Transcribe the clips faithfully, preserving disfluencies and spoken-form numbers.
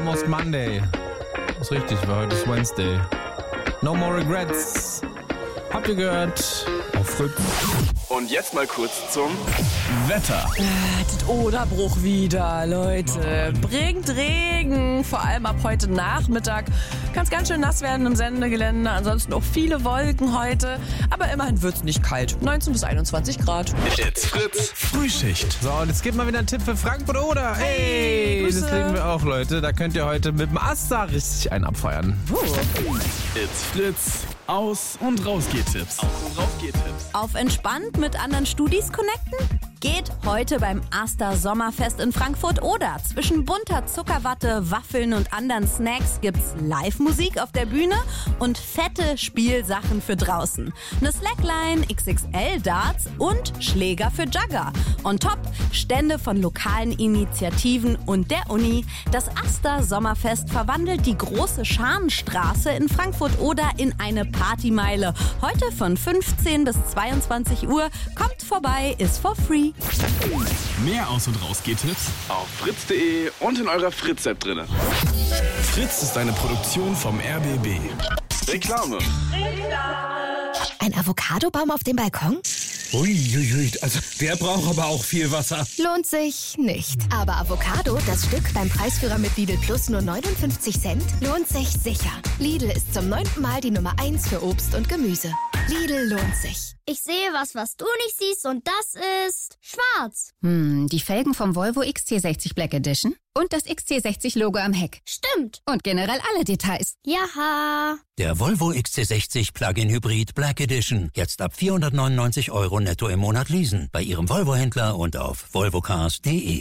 Almost Monday. Ist richtig, weil heute ist Wednesday. No more regrets. Habt ihr gehört? Auf Fritz. Und jetzt mal kurz zum Wetter. Ah, das Oderbruch wieder, Leute. Bringt Regen, vor allem ab heute Nachmittag. Kann es ganz schön nass werden im Sendegelände. Ansonsten auch viele Wolken heute. Aber immerhin wird es nicht kalt. neunzehn bis einundzwanzig Grad. Jetzt Fritz Frühschicht. So, und jetzt gibt mal wieder einen Tipp für Frankfurt Oder. Hey, Grüße. das legen wir auch, Leute. Da könnt ihr heute mit dem Asta richtig einen abfeuern. Oh. It's Fritz. Aus- und Rausgehtipps. Aus- und Rausgehtipps. Auf entspannt mit anderen Studis connecten? Geht heute beim Asta Sommerfest in Frankfurt Oder. Zwischen bunter Zuckerwatte, Waffeln und anderen Snacks gibt's Live-Musik auf der Bühne und fette Spielsachen für draußen. Eine Slackline, X X L-Darts und Schläger für Jugger. On top Stände von lokalen Initiativen und der Uni. Das Asta Sommerfest verwandelt die große Scharnstraße in Frankfurt Oder in eine Partymeile. Heute von fünfzehn bis zweiundzwanzig Uhr. Kommt vorbei, ist for free. Mehr Aus- und Rausgehtipps auf fritz punkt de und in eurer Fritz-App drin. Fritz ist eine Produktion vom R B B. Reklame. Ein Avocadobaum auf dem Balkon? Uiuiui, also der braucht aber auch viel Wasser. Lohnt sich nicht. Aber Avocado, das Stück beim Preisführer mit Lidl Plus nur neunundfünfzig Cent, lohnt sich sicher. Lidl ist zum neunten Mal die Nummer eins für Obst und Gemüse. Lidl lohnt sich. Ich sehe was, was du nicht siehst, und das ist schwarz. Hm, die Felgen vom Volvo X C sechzig Black Edition und das X C sechzig Logo am Heck. Stimmt. Und generell alle Details. Jaha. Der Volvo X C sechzig Plug-in Hybrid Black Edition. Jetzt ab vierhundertneunundneunzig Euro netto im Monat leasen. Bei Ihrem Volvo-Händler und auf volvocars punkt de.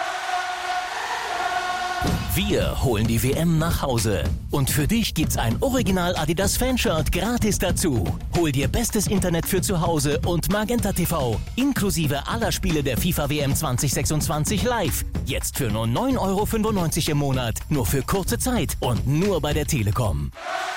Wir holen die W M nach Hause. Und für dich gibt's ein Original Adidas Fanshirt gratis dazu. Hol dir bestes Internet für zu Hause und Magenta T V. Inklusive aller Spiele der FIFA W M zwanzig sechsundzwanzig live. Jetzt für nur neun Euro fünfundneunzig im Monat. Nur für kurze Zeit und nur bei der Telekom.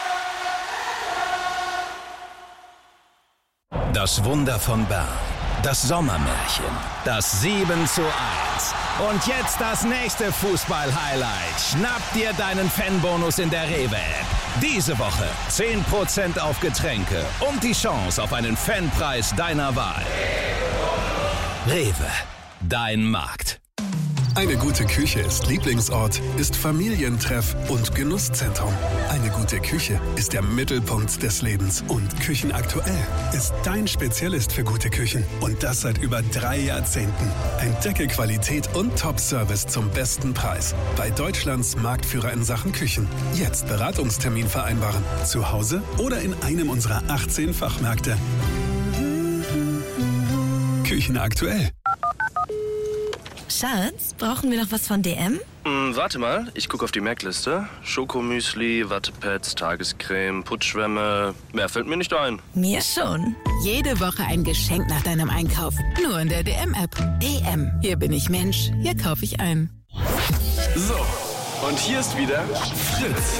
Das Wunder von Bern. Das Sommermärchen. Das sieben zu eins. Und jetzt das nächste Fußball-Highlight. Schnapp dir deinen Fanbonus in der Rewe-App. Diese Woche zehn Prozent auf Getränke und die Chance auf einen Fanpreis deiner Wahl. Rewe, dein Markt. Eine gute Küche ist Lieblingsort, ist Familientreff und Genusszentrum. Eine gute Küche ist der Mittelpunkt des Lebens. Und Küchenaktuell ist dein Spezialist für gute Küchen. Und das seit über drei Jahrzehnten. Entdecke Qualität und Top-Service zum besten Preis. Bei Deutschlands Marktführer in Sachen Küchen. Jetzt Beratungstermin vereinbaren. Zu Hause oder in einem unserer achtzehn Fachmärkte. Küchenaktuell. Schatz, brauchen wir noch was von D M? Hm, warte mal, ich gucke auf die Merkliste. Schokomüsli, Wattepads, Tagescreme, Putzschwämme. Mehr fällt mir nicht ein. Mir schon. Jede Woche ein Geschenk nach deinem Einkauf. Nur in der D M-App. D M. Hier bin ich Mensch. Hier kaufe ich ein. So, und hier ist wieder Fritz.